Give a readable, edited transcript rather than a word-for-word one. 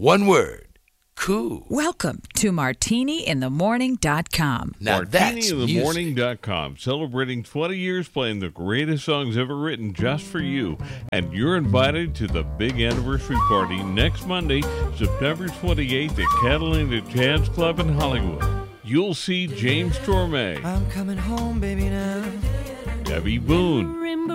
One word. Cool. Welcome to MartiniInTheMorning.com. Now that's music. MartiniInTheMorning.com, celebrating 20 years playing the greatest songs ever written just for you. And you're invited to the big anniversary party next Monday, September 28th at Catalina Jazz Club in Hollywood. You'll see James Torme, I'm coming home, baby, now. Debbie Boone,